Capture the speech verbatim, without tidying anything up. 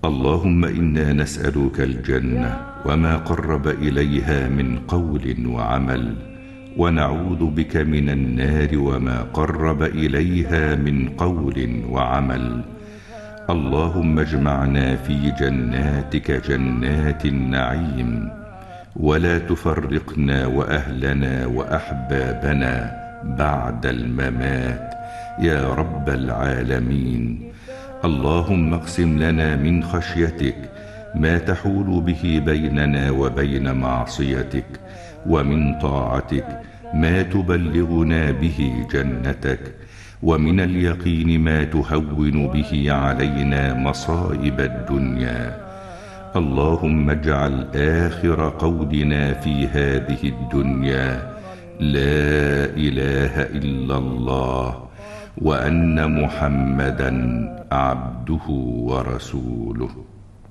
اللهم إنا نسألك الجنة وما قرب إليها من قول وعمل، ونعوذ بك من النار وما قرب إليها من قول وعمل. اللهم اجمعنا في جناتك جنات النعيم، ولا تفرقنا وأهلنا وأحبابنا بعد الممات يا رب العالمين. اللهم اقسم لنا من خشيتك ما تحول به بيننا وبين معصيتك، ومن طاعتك ما تبلغنا به جنتك، ومن اليقين ما تهون به علينا مصائب الدنيا. اللهم اجعل آخر قولنا في هذه الدنيا لا إله إلا الله، وأن محمدا عبده ورسوله.